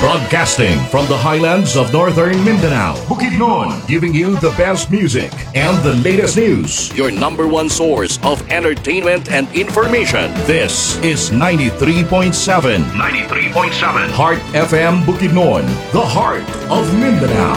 Broadcasting from the highlands of northern Mindanao, Bukidnon, giving you the best music and the latest news. Your number one source of entertainment and information. This is 93.7 Heart FM Bukidnon, the heart of Mindanao.